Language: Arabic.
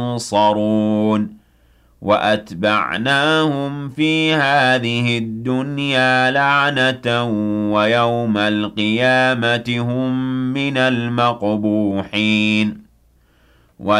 ينصرون وأتبعناهم في هذه الدنيا لعنة ويوم القيامة هم من المقبوحين